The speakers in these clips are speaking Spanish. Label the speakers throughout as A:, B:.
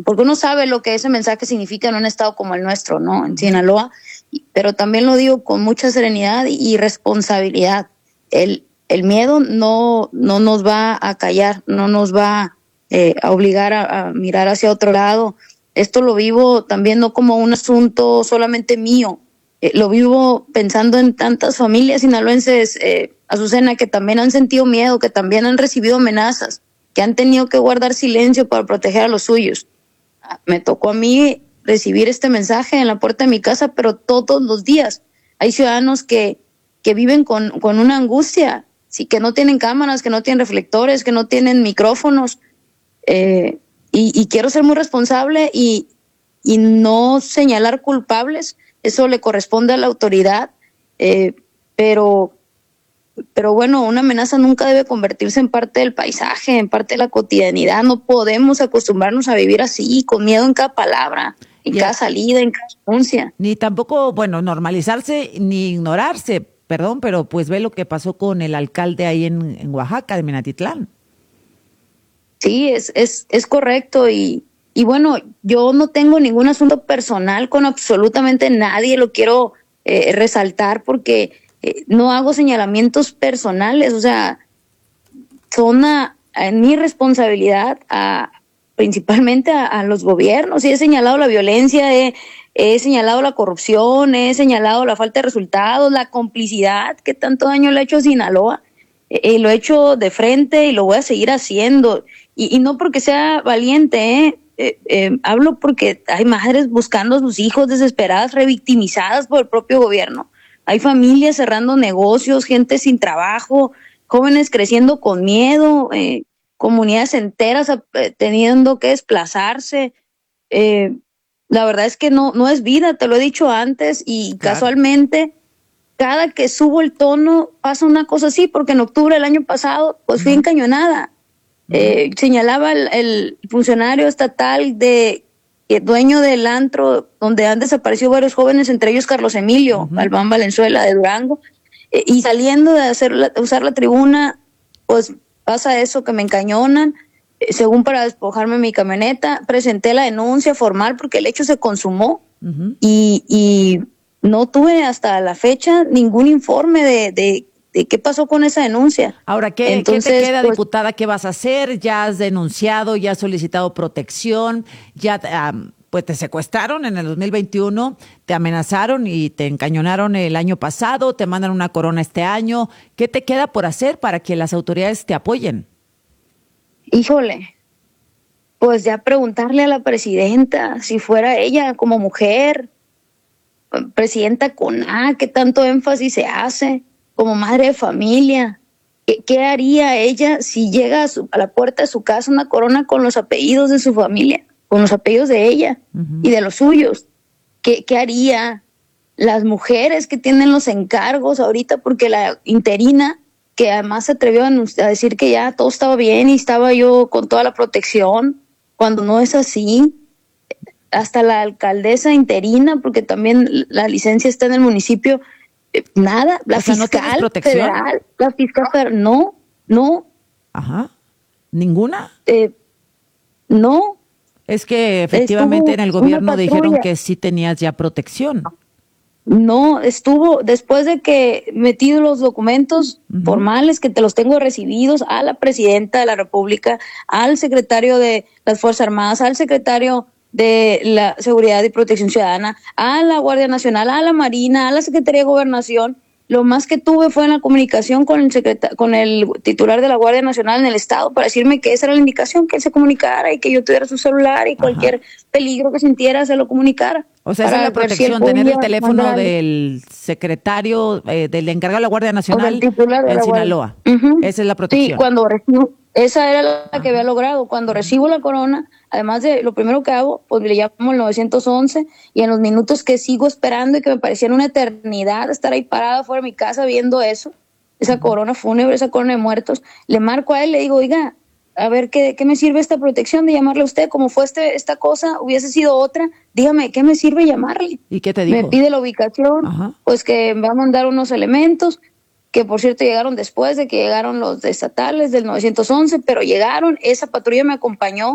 A: porque uno sabe lo que ese mensaje significa en un estado como el nuestro, ¿no? En Sinaloa, pero también lo digo con mucha serenidad y responsabilidad. El miedo no nos va a callar, no nos va a obligar a mirar hacia otro lado. Esto lo vivo también no como un asunto solamente mío, lo vivo pensando en tantas familias sinaloenses, Azucena, que también han sentido miedo, que también han recibido amenazas, que han tenido que guardar silencio para proteger a los suyos. Me tocó a mí recibir este mensaje en la puerta de mi casa, pero todos los días hay ciudadanos que viven con una angustia, sí, que no tienen cámaras, que no tienen reflectores, que no tienen micrófonos, y quiero ser muy responsable y no señalar culpables. Eso le corresponde a la autoridad, pero bueno, una amenaza nunca debe convertirse en parte del paisaje, en parte de la cotidianidad. No podemos acostumbrarnos a vivir así, con miedo en cada palabra, en cada salida, en cada anuncia.
B: Ni tampoco, bueno, normalizarse ni ignorarse, perdón, pero pues ve lo que pasó con el alcalde ahí en Oaxaca, de Minatitlán.
A: Sí, es correcto y bueno, yo no tengo ningún asunto personal con absolutamente nadie, lo quiero resaltar porque no hago señalamientos personales, o sea, son en mi responsabilidad principalmente a los gobiernos, y he señalado la violencia, he señalado la corrupción, he señalado la falta de resultados, la complicidad que tanto daño le ha hecho a Sinaloa, lo he hecho de frente y lo voy a seguir haciendo, y no porque sea valiente, hablo porque hay madres buscando a sus hijos desesperadas, revictimizadas por el propio gobierno. Hay familias cerrando negocios, gente sin trabajo, jóvenes creciendo con miedo, comunidades enteras teniendo que desplazarse. La verdad es que no es vida, te lo he dicho antes, y claro, casualmente cada que subo el tono pasa una cosa así, porque en octubre del año pasado pues fui encañonada. Señalaba el funcionario estatal dueño del antro donde han desaparecido varios jóvenes, entre ellos Carlos Emilio Albán Valenzuela de Durango, y saliendo de usar la tribuna, pues pasa eso, que me encañonan, según para despojarme mi camioneta. Presenté la denuncia formal porque el hecho se consumó, y no tuve hasta la fecha ningún informe de qué pasó con esa denuncia.
B: Ahora, ¿qué te queda, pues, diputada? ¿Qué vas a hacer? ¿Ya has denunciado, ya has solicitado protección? ¿Ya pues te secuestraron en el 2021, te amenazaron y te encañonaron el año pasado, te mandan una corona este año? ¿Qué te queda por hacer para que las autoridades te apoyen?
A: Híjole, pues ya preguntarle a la presidenta, si fuera ella como mujer, presidenta con ¿qué tanto énfasis se hace? Como madre de familia, ¿qué haría ella si llega a la puerta de su casa una corona con los apellidos de su familia, con los apellidos de ella y de los suyos? ¿Qué haría las mujeres que tienen los encargos ahorita? Porque la interina, que además se atrevió a decir que ya todo estaba bien y estaba yo con toda la protección, cuando no es así. Hasta la alcaldesa interina, porque también la licencia está en el municipio, nada. La fiscal federal, la fiscal federal, no.
B: Ajá. ¿Ninguna?
A: No.
B: Es que efectivamente en el gobierno dijeron que sí tenías ya protección.
A: No, después de que metí los documentos formales, que te los tengo recibidos, a la presidenta de la República, al secretario de las Fuerzas Armadas, al secretario de la Seguridad y Protección Ciudadana, a la Guardia Nacional, a la Marina, a la Secretaría de Gobernación. Lo más que tuve fue en la comunicación con el titular de la Guardia Nacional en el estado, para decirme que esa era la indicación, que él se comunicara y que yo tuviera su celular y cualquier peligro que sintiera se lo comunicara.
B: O sea, esa es la protección, tener el teléfono del secretario, del encargado de la Guardia Nacional en Sinaloa. Esa es la protección.
A: Sí, cuando recibo, esa era la que había logrado. Cuando recibo la corona, además de lo primero que hago, pues le llamo al 911, y en los minutos que sigo esperando y que me parecían una eternidad estar ahí parada fuera de mi casa viendo eso, esa corona fúnebre, esa corona de muertos, le marco a él, le digo, oiga, a ver, ¿qué me sirve esta protección de llamarle a usted? Como fue esta cosa, hubiese sido otra, dígame, ¿qué me sirve llamarle?
B: ¿Y qué te dijo?
A: Me pide la ubicación, pues que me va a mandar unos elementos, que por cierto llegaron después de que llegaron los estatales del 911, pero llegaron, esa patrulla me acompañó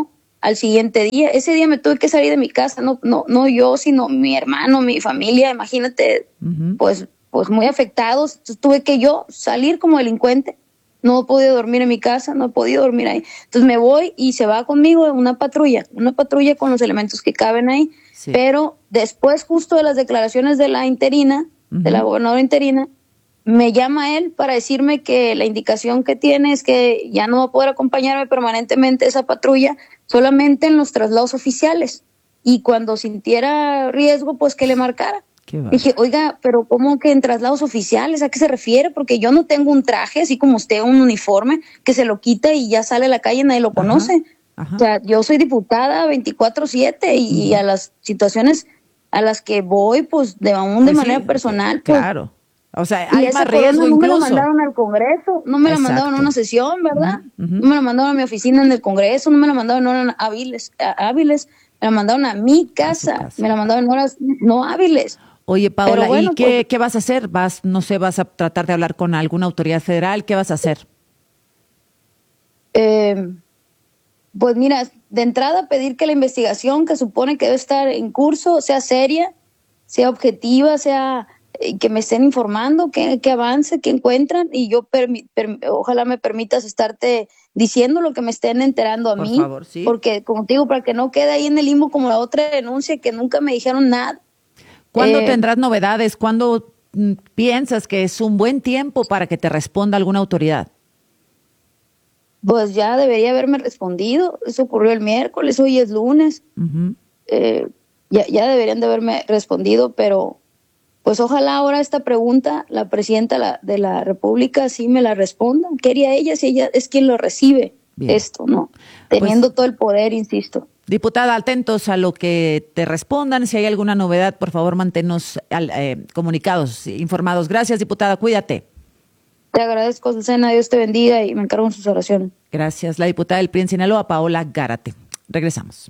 A: al siguiente día. Ese día me tuve que salir de mi casa, no yo, sino mi hermano, mi familia, imagínate, pues muy afectados. Entonces, tuve que yo salir como delincuente. No he podido dormir en mi casa, no he podido dormir ahí. Entonces me voy y se va conmigo una patrulla con los elementos que caben ahí. Sí. Pero después, justo de las declaraciones de la interina, de la gobernadora interina, me llama él para decirme que la indicación que tiene es que ya no va a poder acompañarme permanentemente esa patrulla, solamente en los traslados oficiales. Y cuando sintiera riesgo, pues que le marcara. Dije, oiga, pero ¿cómo que en traslados oficiales? ¿A qué se refiere? Porque yo no tengo un traje, así como usted, un uniforme, que se lo quita y ya sale a la calle y nadie lo conoce. Ajá. O sea, yo soy diputada 24/7 y a las situaciones a las que voy, pues de manera personal. Pues,
B: claro. O sea, hay más riesgo
A: incluso. No me la mandaron al Congreso, no me la mandaron a una sesión, ¿verdad? No me la mandaron a mi oficina en el Congreso, no me la mandaron en horas hábiles, me la mandaron a mi casa, me la mandaron en horas no hábiles.
B: Oye, Paola, bueno, ¿y qué vas a hacer? ¿Vas a tratar de hablar con alguna autoridad federal? ¿Qué vas a hacer?
A: Pues mira, de entrada pedir que la investigación que supone que debe estar en curso sea seria, sea objetiva, sea que me estén informando, que avance, que encuentran, y yo ojalá me permitas estarte diciendo lo que me estén enterando a mí. Por favor, sí. Porque, como te digo, para que no quede ahí en el limbo como la otra denuncia que nunca me dijeron nada.
B: ¿Cuándo tendrás novedades? ¿Cuándo piensas que es un buen tiempo para que te responda alguna autoridad?
A: Pues ya debería haberme respondido. Eso ocurrió el miércoles, hoy es lunes. Ya deberían de haberme respondido, pero pues ojalá ahora esta pregunta la presidenta de la República sí me la responda. ¿Qué haría ella si ella es quien lo recibe? Bien. Esto, ¿no? Teniendo pues, todo el poder, insisto.
B: Diputada, atentos a lo que te respondan. Si hay alguna novedad, por favor, manténnos comunicados, informados. Gracias, diputada. Cuídate.
A: Te agradezco, Susana. Dios te bendiga y me encargo en sus oraciones.
B: Gracias. La diputada del PRI en Sinaloa, Paola Gárate. Regresamos.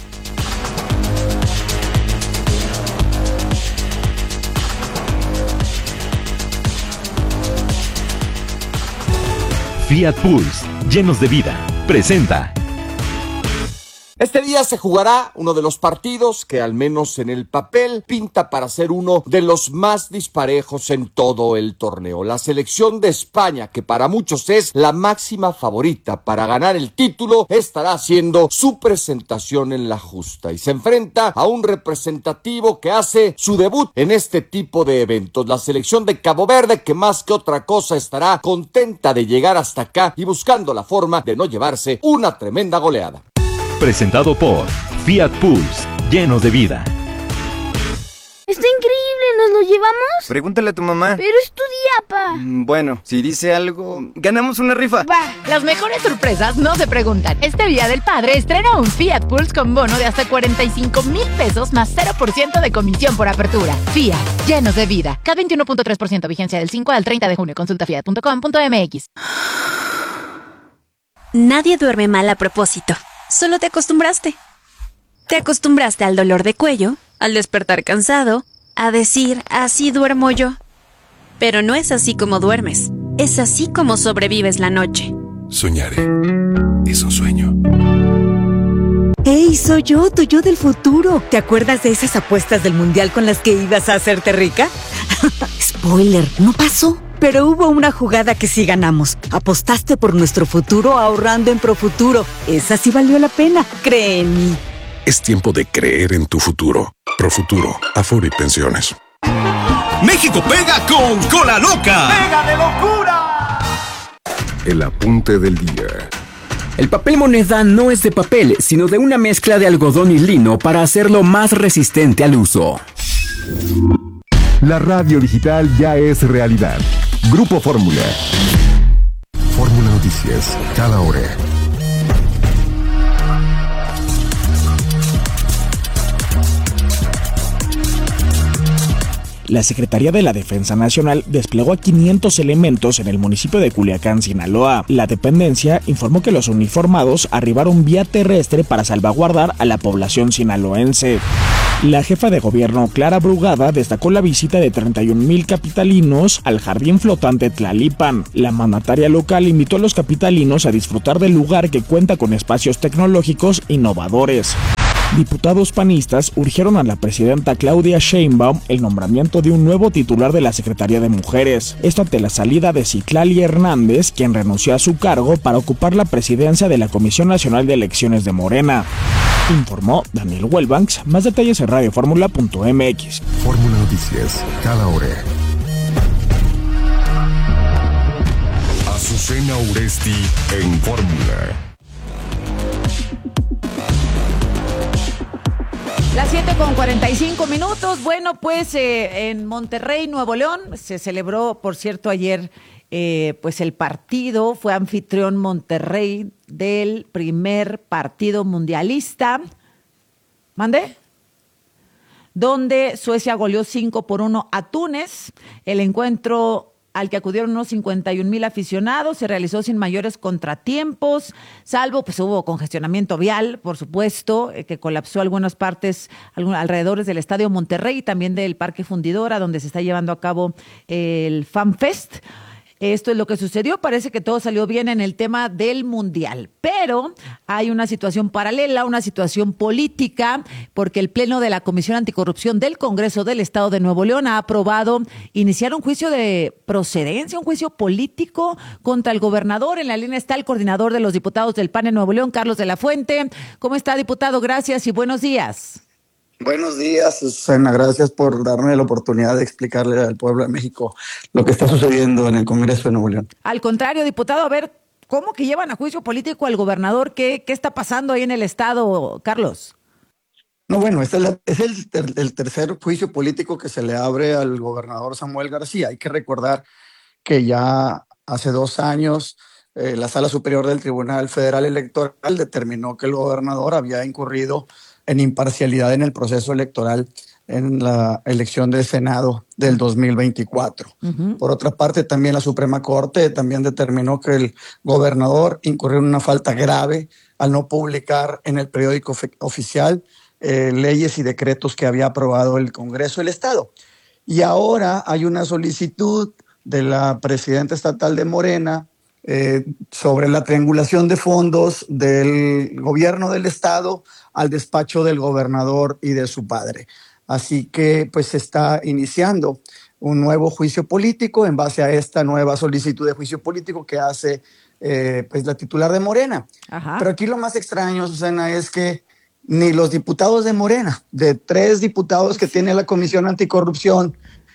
C: Fiat Pulse, llenos de vida, presenta.
D: Este día se jugará uno de los partidos que, al menos en el papel, pinta para ser uno de los más disparejos en todo el torneo. La selección de España, que para muchos es la máxima favorita para ganar el título, estará haciendo su presentación en la justa y se enfrenta a un representativo que hace su debut en este tipo de eventos. La selección de Cabo Verde, que más que otra cosa estará contenta de llegar hasta acá y buscando la forma de no llevarse una tremenda goleada.
C: Presentado por Fiat Pulse, llenos de vida.
E: ¡Está increíble! ¿Nos lo llevamos?
F: Pregúntale a tu mamá.
E: Pero es tu día, pa.
F: Bueno, si dice algo, ganamos una rifa.
E: Va.
G: Las mejores sorpresas no se preguntan. Este Día del Padre estrena un Fiat Pulse con bono de hasta 45,000 pesos más 0% de comisión por apertura. Fiat, llenos de vida. CAT 21.3%, vigencia del 5 al 30 de junio. Consulta fiat.com.mx.
H: Nadie duerme mal a propósito. Solo te acostumbraste. Te acostumbraste al dolor de cuello, al despertar cansado, a decir, así duermo yo. Pero no es así como duermes. Es así como sobrevives la noche.
I: Soñaré. Es un sueño.
J: ¡Hey, soy yo, tu yo del futuro! ¿Te acuerdas de esas apuestas del mundial con las que ibas a hacerte rica? Spoiler, no pasó. Pero hubo una jugada que sí ganamos. Apostaste por nuestro futuro ahorrando en Profuturo. Esa sí valió la pena. Cree en mí.
I: Es tiempo de creer en tu futuro. Profuturo, Afore y Pensiones.
K: México pega con Cola Loca. ¡Pega de locura!
I: El apunte del día.
L: El papel moneda no es de papel, sino de una mezcla de algodón y lino para hacerlo más resistente al uso.
M: La radio digital ya es realidad. Grupo Fórmula.
I: Fórmula Noticias, cada hora.
N: La Secretaría de la Defensa Nacional desplegó a 500 elementos en el municipio de Culiacán, Sinaloa. La dependencia informó que los uniformados arribaron vía terrestre para salvaguardar a la población sinaloense. La jefa de gobierno, Clara Brugada, destacó la visita de 31,000 capitalinos al jardín flotante Tlalipan. La mandataria local invitó a los capitalinos a disfrutar del lugar que cuenta con espacios tecnológicos innovadores. Diputados panistas urgieron a la presidenta Claudia Sheinbaum el nombramiento de un nuevo titular de la Secretaría de Mujeres. Esto ante la salida de Citlali Hernández, quien renunció a su cargo para ocupar la presidencia de la Comisión Nacional de Elecciones de Morena. Informó Daniel Wellbanks. Más detalles en radioformula.mx.
M: Fórmula Noticias, cada hora. Azucena Uresti en Fórmula.
B: Las 7:45. Bueno, pues en Monterrey, Nuevo León, se celebró, por cierto, ayer, pues el partido, fue anfitrión Monterrey del primer partido mundialista. ¿Mande? Donde Suecia goleó 5-1 a Túnez. El encuentro, al que acudieron unos 51,000 aficionados, se realizó sin mayores contratiempos, salvo pues hubo congestionamiento vial, por supuesto, que colapsó algunas partes alrededor del Estadio Monterrey y también del Parque Fundidora, donde se está llevando a cabo el FanFest. Esto es lo que sucedió. Parece que todo salió bien en el tema del Mundial, pero hay una situación paralela, una situación política, porque el Pleno de la Comisión Anticorrupción del Congreso del Estado de Nuevo León ha aprobado iniciar un juicio de procedencia, un juicio político contra el gobernador. En la línea está el coordinador de los diputados del PAN en Nuevo León, Carlos de la Fuente. ¿Cómo está, diputado? Gracias y buenos días.
O: Buenos días, Susana. Gracias por darme la oportunidad de explicarle al pueblo de México lo que está sucediendo en el Congreso de Nuevo León.
B: Al contrario, diputado, a ver, ¿cómo que llevan a juicio político al gobernador? ¿Qué está pasando ahí en el estado, Carlos?
O: No, bueno, este es el tercer juicio político que se le abre al gobernador Samuel García. Hay que recordar que ya hace 2 años la Sala Superior del Tribunal Federal Electoral determinó que el gobernador había incurrido en imparcialidad en el proceso electoral en la elección del Senado del 2024. Por otra parte, también la Suprema Corte también determinó que el gobernador incurrió en una falta grave al no publicar en el periódico oficial leyes y decretos que había aprobado el Congreso del Estado. Y ahora hay una solicitud de la presidenta estatal de Morena sobre la triangulación de fondos del gobierno del estado al despacho del gobernador y de su padre. Así que pues se está iniciando un nuevo juicio político en base a esta nueva solicitud de juicio político que hace pues la titular de Morena. Ajá. Pero aquí lo más extraño, Susana, es que ni los diputados de Morena, de 3 diputados que tiene la Comisión Anticorrupción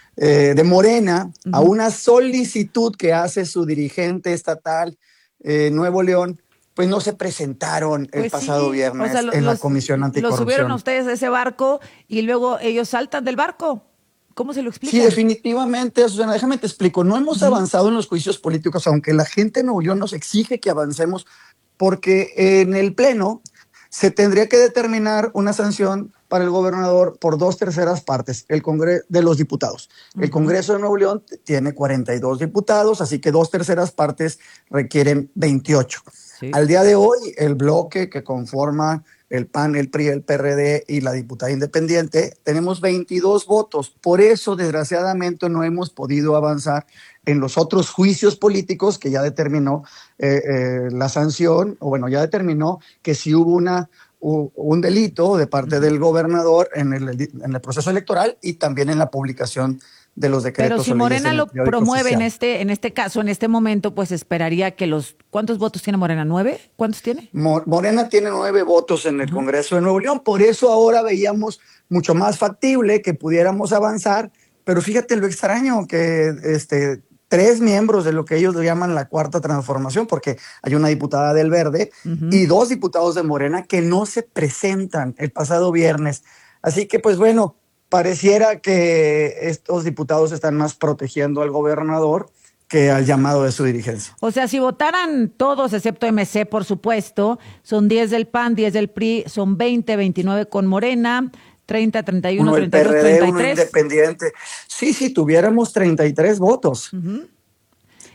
O: de Morena, a una solicitud que hace su dirigente estatal Nuevo León, pues no se presentaron el pasado viernes en la Comisión Anticorrupción.
B: Lo subieron a ustedes a ese barco y luego ellos saltan del barco. ¿Cómo se lo explica?
O: Sí, definitivamente, Susana, déjame te explico. No hemos avanzado en los juicios políticos, aunque la gente de Nuevo León nos exige que avancemos, porque en el Pleno se tendría que determinar una sanción para el gobernador por 2/3 partes de los diputados. El Congreso de Nuevo León tiene 42 diputados, así que 2/3 partes requieren 28. Sí. Al día de hoy, el bloque que conforma el PAN, el PRI, el PRD y la diputada independiente, tenemos 22 votos. Por eso, desgraciadamente, no hemos podido avanzar en los otros juicios políticos que ya determinó la sanción, o bueno, ya determinó que si hubo un delito de parte del gobernador en el proceso electoral y también en la publicación de los decretos.
B: Pero si Morena lo promueve oficial. en este caso, en este momento, pues esperaría que ¿cuántos votos tiene Morena? ¿9? ¿Cuántos tiene?
O: Morena tiene 9 votos en el Congreso de Nuevo León, por eso ahora veíamos mucho más factible que pudiéramos avanzar, pero fíjate lo extraño que 3 miembros de lo que ellos llaman la Cuarta Transformación, porque hay una diputada del Verde y 2 diputados de Morena que no se presentan el pasado viernes. Así que, pues bueno, pareciera que estos diputados están más protegiendo al gobernador que al llamado de su dirigencia.
B: O sea, si votaran todos, excepto MC, por supuesto, son 10 del PAN, 10 del PRI, son 20, 29 con Morena, 30, 31,
O: uno
B: 32,
O: PRD,
B: 33.
O: Uno independiente. Sí, tuviéramos 33 votos.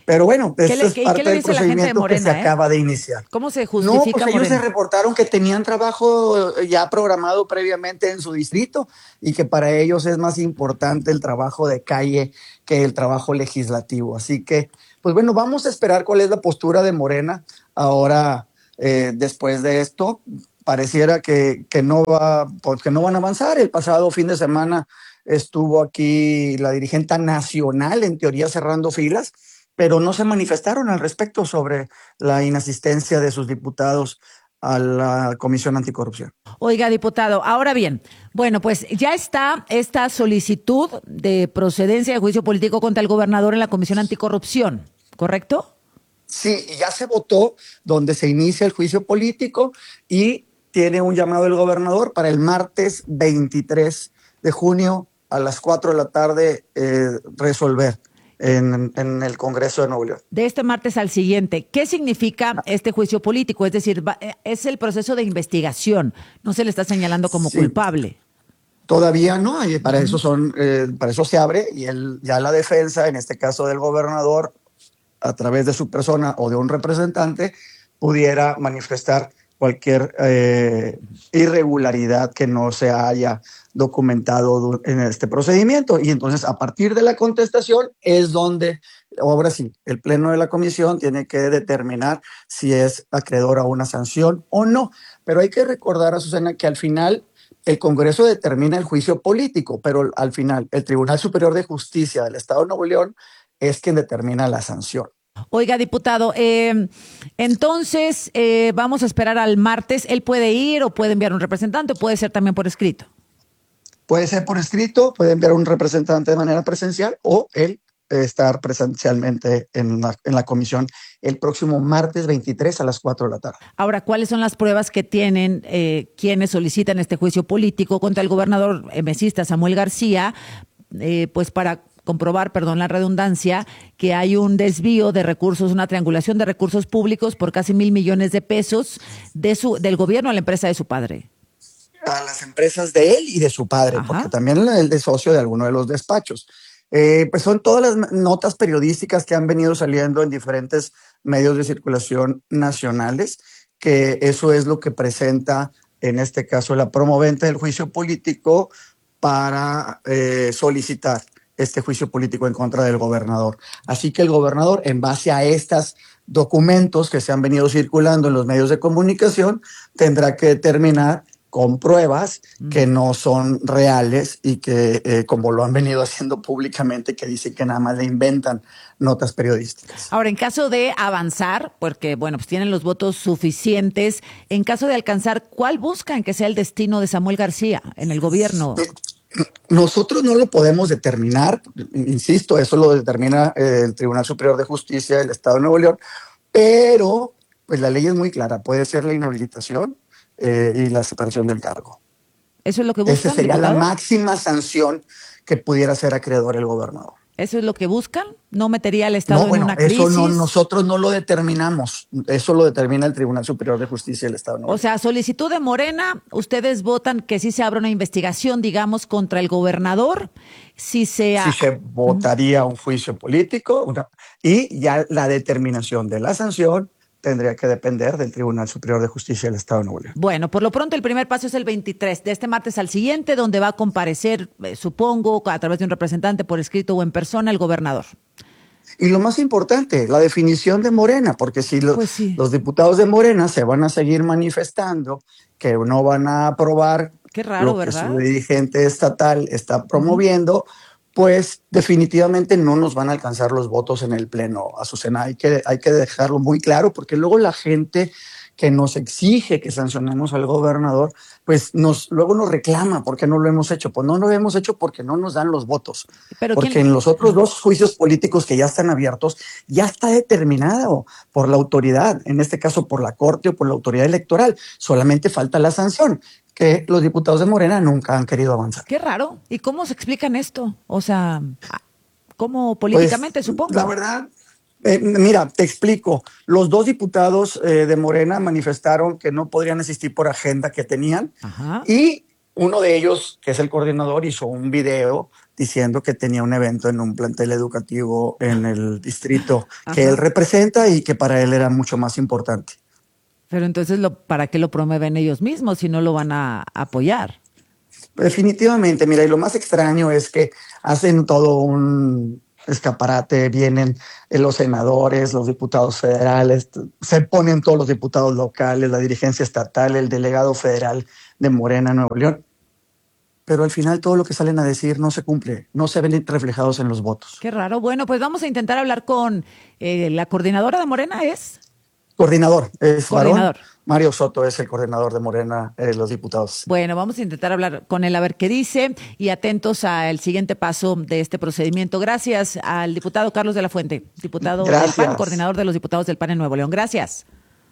O: Pero bueno,
B: ¿Qué
O: esto
B: le-
O: es
B: qué- qué
O: parte
B: le
O: del
B: dice la gente de
O: procedimiento que se
B: Morena,
O: acaba de iniciar.
B: ¿Cómo se
O: No,
B: justifica
O: pues ellos se
B: Morena?
O: reportaron que tenían trabajo ya programado previamente en su distrito y que para ellos es más importante el trabajo de calle que el trabajo legislativo. Así que, pues bueno, vamos a esperar cuál es la postura de Morena ahora, después de esto. Pareciera que no va, pues, que no van a avanzar. El pasado fin de semana estuvo aquí la dirigente nacional, en teoría cerrando filas, pero no se manifestaron al respecto sobre la inasistencia de sus diputados a la Comisión Anticorrupción.
B: Oiga, diputado, ahora bien, bueno, pues ya está esta solicitud de procedencia de juicio político contra el gobernador en la Comisión Anticorrupción, ¿correcto?
O: Sí, y ya se votó donde se inicia el juicio político y tiene un llamado del gobernador para el martes 23 de junio a las 4 de la tarde resolver en el Congreso de Nuevo León.
B: De este martes al siguiente, ¿qué significa este juicio político? Es decir, es el proceso de investigación, no se le está señalando como culpable.
O: Todavía no, y para eso para eso se abre y ya la defensa, en este caso del gobernador, a través de su persona o de un representante, pudiera manifestar cualquier irregularidad que no se haya documentado en este procedimiento. Y entonces, a partir de la contestación, es donde, ahora sí, el Pleno de la Comisión tiene que determinar si es acreedor a una sanción o no. Pero hay que recordar, Azucena, que al final el Congreso determina el juicio político, pero al final el Tribunal Superior de Justicia del Estado de Nuevo León es quien determina la sanción.
B: Oiga, diputado, entonces vamos a esperar al martes. ¿Él puede ir o puede enviar un representante o puede ser también por escrito?
O: Puede ser por escrito, puede enviar un representante de manera presencial o él estar presencialmente en la comisión el próximo martes 23 a las 4 de la tarde.
B: Ahora, ¿cuáles son las pruebas que tienen quienes solicitan este juicio político contra el gobernador mesista Samuel García, pues para comprobar, perdón la redundancia, que hay un desvío de recursos, una triangulación de recursos públicos por casi 1,000 millones de pesos del gobierno a la empresa de su padre?
O: A las empresas de él y de su padre, porque también él es socio de alguno de los despachos. Pues son todas las notas periodísticas que han venido saliendo en diferentes medios de circulación nacionales, que eso es lo que presenta, en este caso, la promovente del juicio político para solicitar este juicio político en contra del gobernador. Así que el gobernador, en base a estos documentos que se han venido circulando en los medios de comunicación, tendrá que determinar con pruebas que no son reales y que, como lo han venido haciendo públicamente, que dicen que nada más le inventan notas periodísticas.
B: Ahora, en caso de avanzar, porque bueno, pues tienen los votos suficientes, en caso de alcanzar, ¿cuál buscan que sea el destino de Samuel García en el gobierno?
O: Nosotros no lo podemos determinar, insisto, eso lo determina el Tribunal Superior de Justicia del Estado de Nuevo León, pero pues la ley es muy clara, puede ser la inhabilitación y la separación del cargo.
B: ¿Eso es lo que buscan,
O: esa sería
B: diputado?
O: la máxima sanción que pudiera ser acreedor el gobernador.
B: ¿Eso es lo que buscan? ¿No metería al Estado en una crisis?
O: Eso no, nosotros no lo determinamos. Eso lo determina el Tribunal Superior de Justicia del Estado de Nuevo León.
B: O sea, solicitud de Morena, ustedes votan que sí se abra una investigación, digamos, contra el gobernador, si se
O: votaría un juicio político y ya la determinación de la sanción tendría que depender del Tribunal Superior de Justicia del Estado de Nuevo León.
B: Bueno, por lo pronto el primer paso es el 23, de este martes al siguiente, donde va a comparecer, supongo, a través de un representante por escrito o en persona, el gobernador.
O: Y lo más importante, la definición de Morena, porque si los diputados de Morena se van a seguir manifestando que no van a aprobar lo que su dirigente estatal está promoviendo, pues definitivamente no nos van a alcanzar los votos en el Pleno, Azucena. Hay que dejarlo muy claro, porque luego la gente que nos exige que sancionemos al gobernador, pues luego nos reclama porque no lo hemos hecho. Pues no lo hemos hecho porque no nos dan los votos. Porque en los otros dos juicios políticos que ya están abiertos, ya está determinado por la autoridad, en este caso por la Corte o por la autoridad electoral. Solamente falta la sanción, que los diputados de Morena nunca han querido avanzar.
B: Qué raro. ¿Y cómo se explican esto? O sea, ¿cómo políticamente, supongo?
O: La verdad, mira, te explico. Los dos diputados de Morena manifestaron que no podrían asistir por agenda que tenían y Uno de ellos, que es el coordinador, hizo un video diciendo que tenía un evento en un plantel educativo en el distrito que él representa y que para él era mucho más importante.
B: Pero entonces, ¿para qué lo promueven ellos mismos si no lo van a apoyar?
O: Definitivamente, mira, y lo más extraño es que hacen todo un escaparate, vienen los senadores, los diputados federales, se ponen todos los diputados locales, la dirigencia estatal, el delegado federal de Morena, Nuevo León. Pero al final todo lo que salen a decir no se cumple, no se ven reflejados en los votos.
B: Qué raro. Bueno, pues vamos a intentar hablar con la coordinadora de Morena, ¿es?
O: Coordinador, es
B: coordinador.
O: Varón. Mario Soto es el coordinador de Morena, los diputados.
B: Bueno, vamos a intentar hablar con él a ver qué dice y atentos al siguiente paso de este procedimiento. Gracias al diputado Carlos de la Fuente, diputado del PAN, coordinador de los diputados del PAN en Nuevo León. Gracias.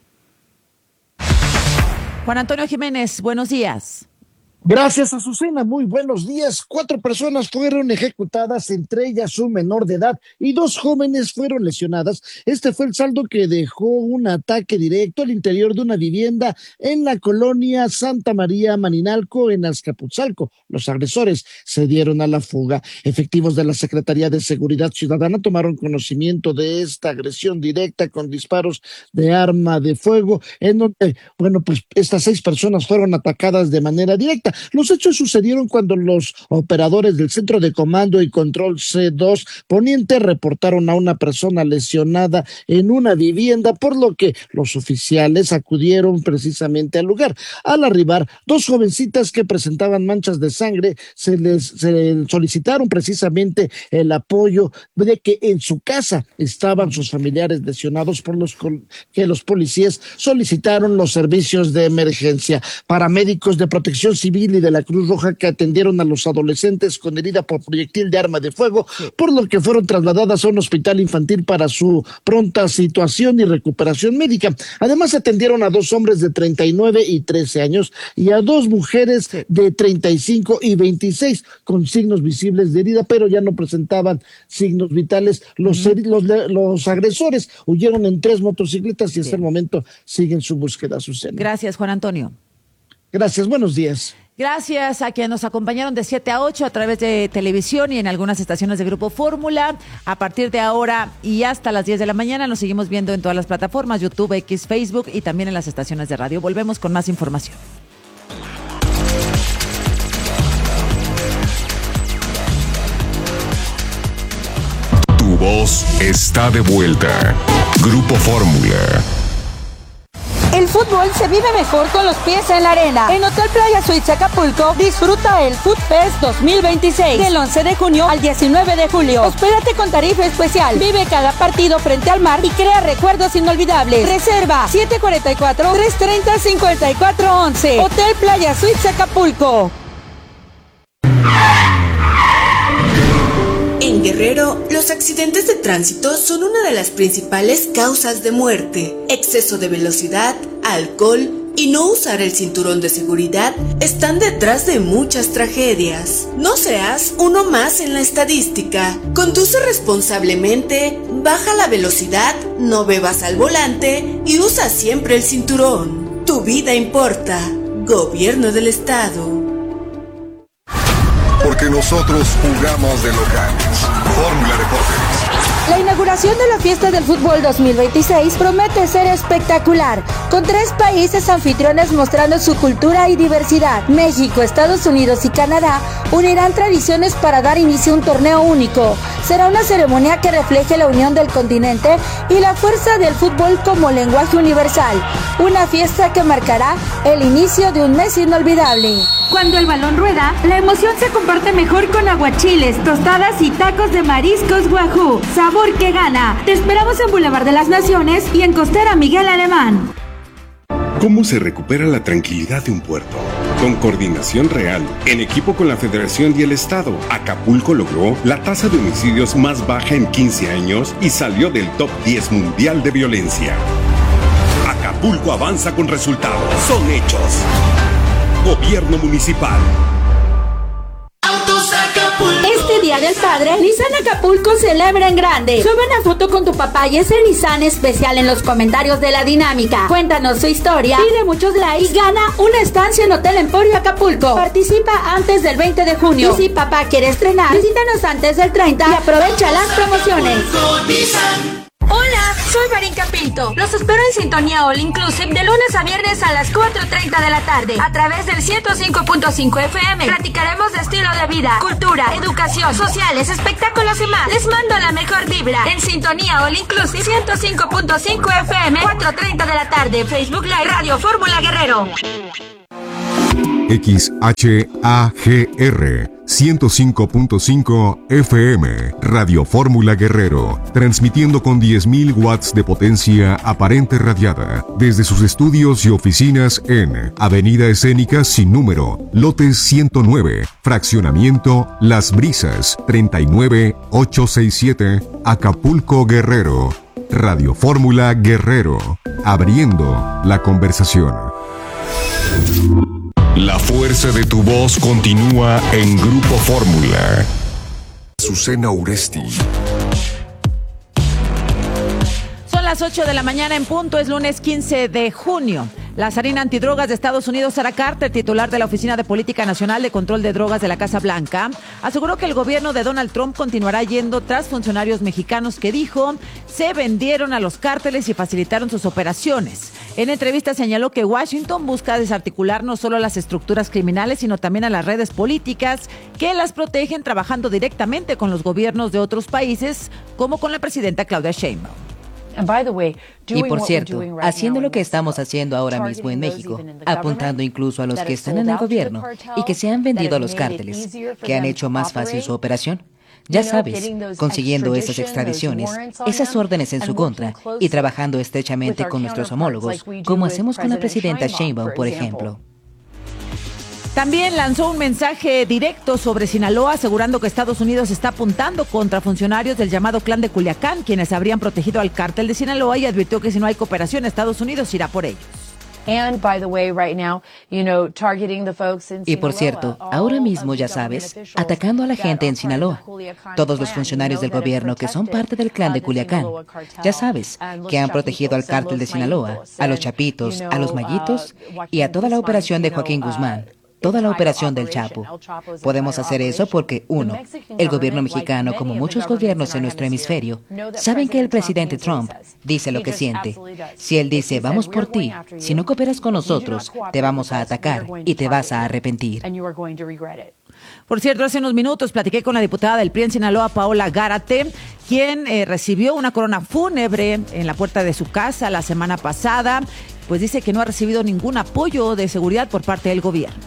B: Juan Antonio Jiménez, buenos días.
P: Gracias, Azucena. Muy buenos días. 4 personas fueron ejecutadas, entre ellas un menor de edad, y 2 jóvenes fueron lesionadas. Este fue el saldo que dejó un ataque directo al interior de una vivienda en la colonia Santa María Maninalco, en Azcapotzalco. Los agresores se dieron a la fuga. Efectivos de la Secretaría de Seguridad Ciudadana tomaron conocimiento de esta agresión directa con disparos de arma de fuego, en donde, pues estas 6 personas fueron atacadas de manera directa. Los hechos sucedieron cuando los operadores del Centro de Comando y Control C2 Poniente reportaron a una persona lesionada en una vivienda, por lo que los oficiales acudieron precisamente al lugar. Al arribar, 2 jovencitas que presentaban manchas de sangre se solicitaron precisamente el apoyo de que en su casa estaban sus familiares lesionados, por los que los policías solicitaron los servicios de emergencia. Paramédicos de Protección Civil y de la Cruz Roja que atendieron a los adolescentes con herida por proyectil de arma de fuego, por lo que fueron trasladadas a un hospital infantil para su pronta situación y recuperación médica. Además, atendieron a 2 hombres de 39 y 13 años y a 2 mujeres de 35 y 26 con signos visibles de herida, pero ya no presentaban signos vitales. Los agresores huyeron en 3 motocicletas y hasta el momento siguen su búsqueda, Susana.
B: Gracias, Juan Antonio.
P: Gracias, buenos días.
B: Gracias a quienes nos acompañaron de 7 a 8 a través de televisión y en algunas estaciones de Grupo Fórmula. A partir de ahora y hasta las 10 de la mañana nos seguimos viendo en todas las plataformas, YouTube, X, Facebook y también en las estaciones de radio. Volvemos con más información.
I: Tu voz está de vuelta. Grupo Fórmula.
Q: El fútbol se vive mejor con los pies en la arena. En Hotel Playa Suites Acapulco, disfruta el Food Fest 2026 del 11 de junio al 19 de julio. Hospédate con tarifa especial. Vive cada partido frente al mar y crea recuerdos inolvidables. Reserva 744-330-5411. Hotel Playa Suites Acapulco.
R: En Guerrero, los accidentes de tránsito son una de las principales causas de muerte. Exceso de velocidad, alcohol y no usar el cinturón de seguridad están detrás de muchas tragedias. No seas uno más en la estadística. Conduce responsablemente, baja la velocidad, no bebas al volante y usa siempre el cinturón. Tu vida importa. Gobierno del Estado.
I: Porque nosotros jugamos de locales. Fórmula Deportes.
Q: La inauguración de la fiesta del fútbol 2026 promete ser espectacular, con 3 países anfitriones mostrando su cultura y diversidad. México, Estados Unidos y Canadá unirán tradiciones para dar inicio a un torneo único. Será una ceremonia que refleje la unión del continente y la fuerza del fútbol como lenguaje universal. Una fiesta que marcará el inicio de un mes inolvidable.
S: Cuando el balón rueda, la emoción se comparte mejor con aguachiles, tostadas y tacos de mariscos Wahoo. Sabor que gana. Te esperamos en Boulevard de las Naciones y en Costera Miguel Alemán.
T: ¿Cómo se recupera la tranquilidad de un puerto? Con coordinación real, en equipo con la Federación y el Estado, Acapulco logró la tasa de homicidios más baja en 15 años y salió del top 10 mundial de violencia. Acapulco avanza con resultados. Son hechos. Gobierno Municipal.
Q: Este Este Día del Padre, Nissan Acapulco celebra en grande. Sube una foto con tu papá y ese Nissan especial en los comentarios de la dinámica. Cuéntanos su historia, pide muchos likes y gana una estancia en Hotel Emporio Acapulco. Participa antes del 20 de junio. Y si papá quiere estrenar, visítanos antes del 30 y aprovecha las promociones. Hola, soy Barinka Pinto. Los espero en Sintonía All Inclusive de lunes a viernes a las 4:30 de la tarde. A través del 105.5 FM. Platicaremos de estilo de vida, cultura, educación, sociales, espectáculos y más. Les mando la mejor vibra. En Sintonía All Inclusive 105.5 FM, 4:30 de la tarde. Facebook Live, Radio Fórmula Guerrero.
M: XHAGR 105.5 FM, Radio Fórmula Guerrero, transmitiendo con 10.000 watts de potencia aparente radiada, desde sus estudios y oficinas en Avenida Escénica sin número, lote 109, fraccionamiento Las Brisas, 39867, Acapulco, Guerrero. Radio Fórmula Guerrero, abriendo la conversación.
I: La fuerza de tu voz continúa en Grupo Fórmula. Azucena Uresti.
B: Son las 8 de la mañana en punto, es lunes 15 de junio. La zarina antidrogas de Estados Unidos, Sarah Carter, titular de la Oficina de Política Nacional de Control de Drogas de la Casa Blanca, aseguró que el gobierno de Donald Trump continuará yendo tras funcionarios mexicanos que, dijo, se vendieron a los cárteles y facilitaron sus operaciones. En entrevista señaló que Washington busca desarticular no solo las estructuras criminales, sino también a las redes políticas que las protegen, trabajando directamente con los gobiernos de otros países, como con la presidenta Claudia Sheinbaum.
U: Y por cierto, haciendo lo que estamos haciendo ahora mismo en México, apuntando incluso a los que están en el gobierno y que se han vendido a los cárteles, que han hecho más fácil su operación. Ya sabes, consiguiendo esas extradiciones, esas órdenes en su contra y trabajando estrechamente con nuestros homólogos, como hacemos con la presidenta Sheinbaum, por ejemplo.
B: También lanzó un mensaje directo sobre Sinaloa, asegurando que Estados Unidos está apuntando contra funcionarios del llamado Clan de Culiacán, quienes habrían protegido al cártel de Sinaloa, y advirtió que si no hay cooperación, Estados Unidos irá por ellos.
U: Y por cierto, ahora mismo, ya sabes, atacando a la gente en Sinaloa, todos los funcionarios del gobierno que son parte del Clan de Culiacán, ya sabes, que han protegido al cártel de Sinaloa, a los Chapitos, a los Mayitos y a toda la operación de Joaquín Guzmán. Toda la operación del Chapo. Podemos hacer eso porque, uno, el gobierno mexicano, como muchos gobiernos en nuestro hemisferio, saben que el presidente Trump dice lo que siente. Si él dice, vamos por ti, si no cooperas con nosotros, te vamos a atacar y te vas a arrepentir.
B: Por cierto, hace unos minutos platiqué con la diputada del PRI en Sinaloa, Paola Gárate, quien recibió una corona fúnebre en la puerta de su casa la semana pasada, pues dice que no ha recibido ningún apoyo de seguridad por parte del gobierno.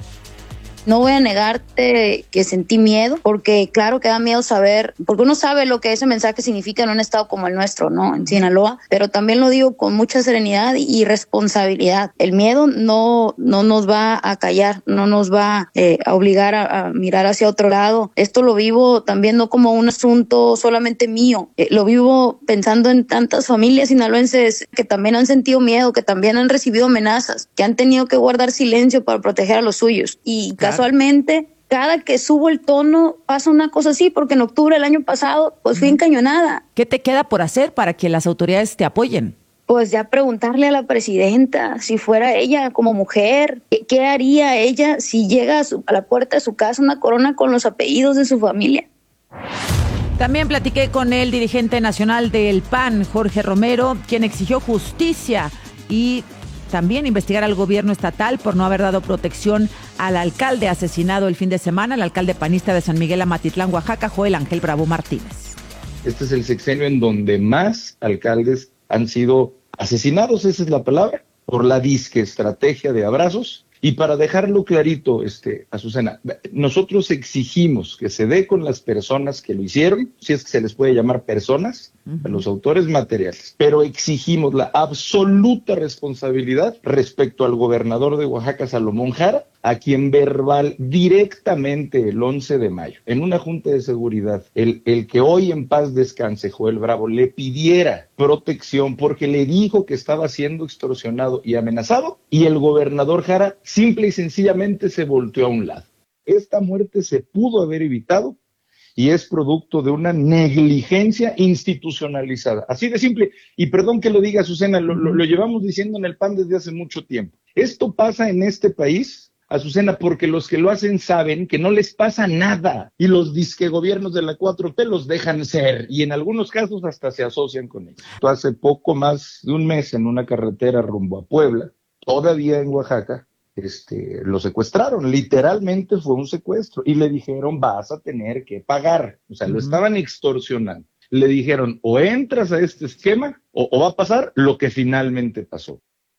A: No voy a negarte que sentí miedo, porque claro que da miedo saber, porque uno sabe lo que ese mensaje significa en un estado como el nuestro, ¿no? En Sinaloa, pero también lo digo con mucha serenidad y responsabilidad. El miedo no nos va a callar, no nos va a obligar a mirar hacia otro lado. Esto lo vivo también no como un asunto solamente mío, lo vivo pensando en tantas familias sinaloenses que también han sentido miedo, que también han recibido amenazas, que han tenido que guardar silencio para proteger a los suyos. Y casualmente, cada que subo el tono pasa una cosa así, porque en octubre del año pasado pues fui encañonada.
B: ¿Qué te queda por hacer para que las autoridades te apoyen?
A: Pues ya preguntarle a la presidenta, si fuera ella como mujer, ¿qué haría ella si llega a la puerta de su casa una corona con los apellidos de su familia?
B: También platiqué con el dirigente nacional del PAN, Jorge Romero, quien exigió justicia y también investigar al gobierno estatal por no haber dado protección al alcalde asesinado el fin de semana, el alcalde panista de San Miguel Amatitlán, Oaxaca, Joel Ángel Bravo Martínez.
V: Este es el sexenio en donde más alcaldes han sido asesinados, esa es la palabra, por la disque estrategia de abrazos. Y para dejarlo clarito, Azucena, nosotros exigimos que se dé con las personas que lo hicieron, si es que se les puede llamar personas, a los autores materiales, pero exigimos la absoluta responsabilidad respecto al gobernador de Oaxaca, Salomón Jara, a quien verbal directamente el 11 de mayo, en una junta de seguridad, el que hoy en paz descanse, Joel Bravo, le pidiera protección porque le dijo que estaba siendo extorsionado y amenazado, y el gobernador Jara simple y sencillamente se volteó a un lado. Esta muerte se pudo haber evitado y es producto de una negligencia institucionalizada. Así de simple. Y perdón que lo diga, Azucena, lo llevamos diciendo en el PAN desde hace mucho tiempo. Esto pasa en este país, Azucena, porque los que lo hacen saben que no les pasa nada y los disque gobiernos de la 4T los dejan ser y en algunos casos hasta se asocian con ellos. Hace poco más de un mes en una carretera rumbo a Puebla, todavía en Oaxaca, lo secuestraron, literalmente fue un secuestro y le dijeron vas a tener que pagar, o sea, lo estaban extorsionando. Le dijeron o entras a este esquema o va a pasar lo que finalmente pasó.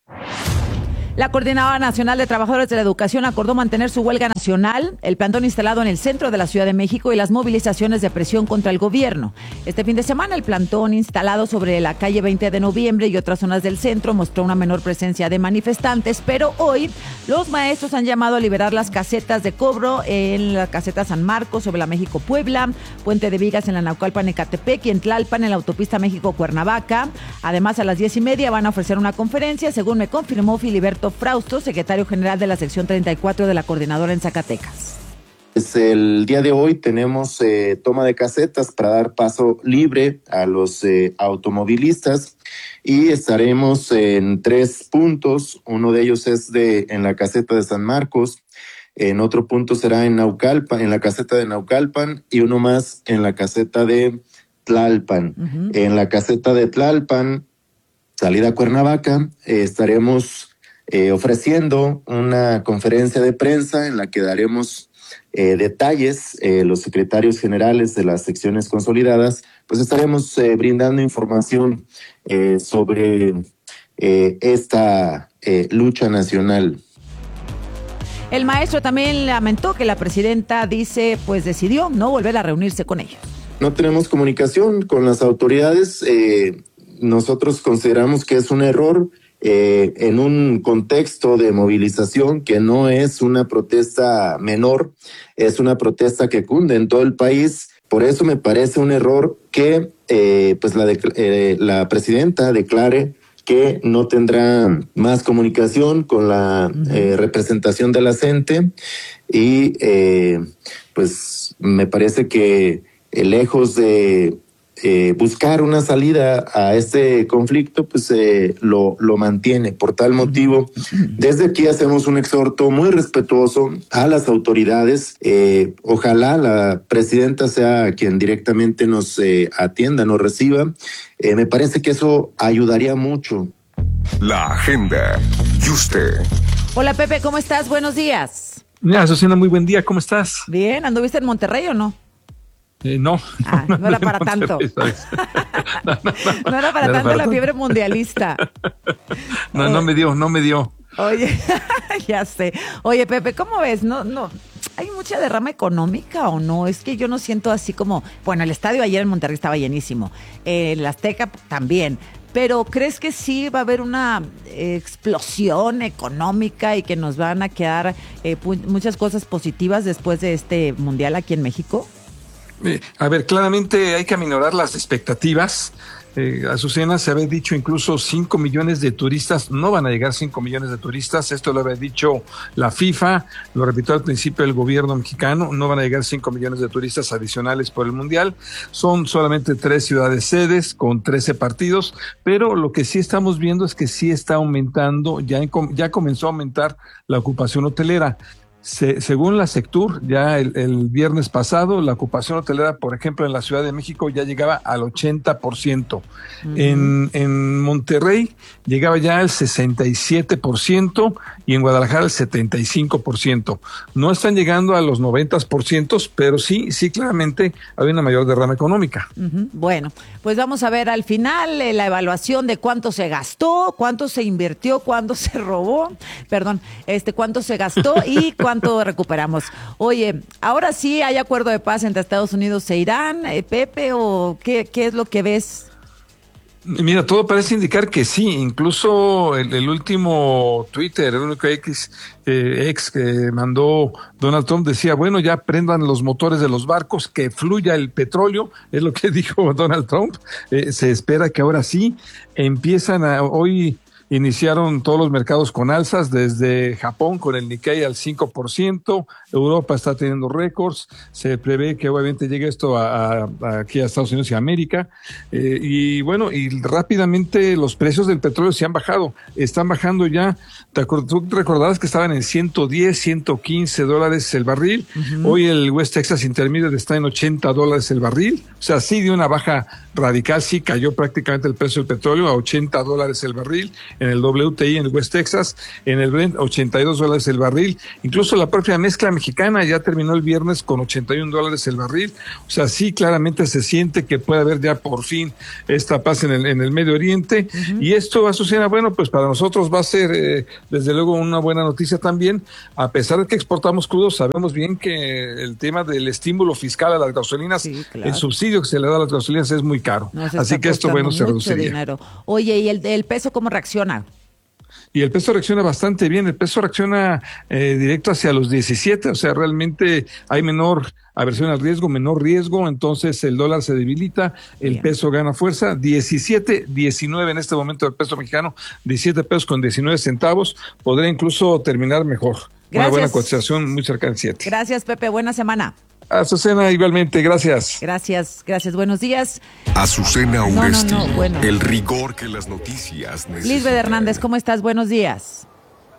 B: La Coordinadora Nacional de Trabajadores de la Educación acordó mantener su huelga nacional, el plantón instalado en el centro de la Ciudad de México y las movilizaciones de presión contra el gobierno. Este fin de semana, el plantón instalado sobre la calle 20 de noviembre y otras zonas del centro mostró una menor presencia de manifestantes, pero hoy los maestros han llamado a liberar las casetas de cobro en la caseta San Marcos sobre la México-Puebla, Puente de Vigas en la Naucalpan-Ecatepec y en Tlalpan en la autopista México-Cuernavaca. Además, a las 10:30 van a ofrecer una conferencia, según me confirmó Filiberto Frausto, secretario general de la sección 34 de la coordinadora en Zacatecas.
C: El día de hoy tenemos toma de casetas para dar paso libre a los automovilistas y estaremos en 3 puntos. Uno de ellos es en la caseta de San Marcos, en otro punto será en Naucalpan, en la caseta de Naucalpan y uno más en la caseta de Tlalpan. En la caseta de Tlalpan, salida a Cuernavaca, estaremos ofreciendo una conferencia de prensa en la que daremos detalles. Los secretarios generales de las secciones consolidadas, pues estaremos brindando información sobre esta lucha nacional.
B: El maestro también lamentó que la presidenta decidió no volver a reunirse con ellos.
C: No tenemos comunicación con las autoridades. Nosotros consideramos que es un error en un contexto de movilización que no es una protesta menor, es una protesta que cunde en todo el país. Por eso me parece un error que la presidenta declare que no tendrá más comunicación con la representación de la CENTE y pues me parece que lejos de buscar una salida a este conflicto, pues lo mantiene. Por tal motivo, desde aquí hacemos un exhorto muy respetuoso a las autoridades. Ojalá la presidenta sea quien directamente nos atienda, nos reciba. Me parece que eso ayudaría mucho.
I: La agenda. ¿Y usted?
B: Hola Pepe, ¿cómo estás? Buenos días.
D: Azucena, muy buen día, ¿cómo estás?
B: Bien, ¿anduviste en Monterrey o no?
D: No.
B: No era para tanto. No era para tanto la fiebre mundialista.
D: No me dio.
B: Oye, ya sé. Oye, Pepe, ¿cómo ves? No, ¿hay mucha derrama económica o no? Es que yo no siento así como... Bueno, el estadio ayer en Monterrey estaba llenísimo. El Azteca también. Pero ¿crees que sí va a haber una explosión económica y que nos van a quedar muchas cosas positivas después de este mundial aquí en México?
D: A ver, claramente hay que aminorar las expectativas. Azucena, se había dicho incluso 5 millones de turistas, no van a llegar 5 millones de turistas, esto lo había dicho la FIFA, lo repitió al principio el gobierno mexicano, no van a llegar 5 millones de turistas adicionales por el Mundial, son solamente 3 ciudades sedes con 13 partidos, pero lo que sí estamos viendo es que sí está aumentando, ya comenzó a aumentar la ocupación hotelera. Según la Sectur, ya el viernes pasado, la ocupación hotelera, por ejemplo, en la Ciudad de México ya llegaba al 80%. En Monterrey llegaba ya al 67% y en Guadalajara al 75%. No están llegando a los 90%, pero sí claramente hay una mayor derrama económica.
B: Bueno, pues vamos a ver al final la evaluación de cuánto se gastó, cuánto se invirtió, cuánto se robó, cuánto se gastó y cuánto recuperamos. Oye, ahora sí hay acuerdo de paz entre Estados Unidos e Irán, Pepe, o qué es lo que ves?
D: Mira, todo parece indicar que sí, incluso el último Twitter, el único ex que mandó Donald Trump decía, bueno, ya prendan los motores de los barcos, que fluya el petróleo, es lo que dijo Donald Trump. Se espera que ahora sí empiezan hoy iniciaron todos los mercados con alzas, desde Japón con el Nikkei al 5%, Europa está teniendo récords, se prevé que obviamente llegue esto aquí a Estados Unidos y América, y bueno, y rápidamente los precios del petróleo se han bajado, están bajando ya. Tú recordarás que estaban en 110, 115 dólares el barril. Hoy el West Texas Intermediate está en $80 el barril. O sea, sí dio una baja radical, sí cayó prácticamente el precio del petróleo a $80 el barril. En el WTI, en el West Texas, en el Brent, $82 el barril. Incluso la propia mezcla mexicana ya terminó el viernes con $81 el barril. O sea, sí claramente se siente que puede haber ya por fin esta paz en el Medio Oriente. Y esto, Azucena, bueno, pues para nosotros va a ser desde luego una buena noticia también. A pesar de que exportamos crudo, sabemos bien que el tema del estímulo fiscal a las gasolinas, el subsidio que se le da a las gasolinas es muy caro. Así que esto, bueno, se reduciría.
B: Dinero. Oye, ¿y el peso cómo reacciona?
D: Y el peso reacciona bastante bien, el peso reacciona directo hacia los 17, o sea, realmente hay menor aversión al riesgo, menor riesgo, entonces el dólar se debilita, el peso gana fuerza, 17.19 en este momento el peso mexicano, 17 pesos con 19 centavos, podría incluso terminar mejor. Gracias. Una buena cotización muy cercana al 7.
B: Gracias, Pepe, buena semana.
D: Azucena, igualmente, gracias.
B: Gracias, buenos días.
I: Azucena Uresti, bueno. El rigor que las noticias necesitan.
B: Lisbeth Hernández, ¿cómo estás? Buenos días.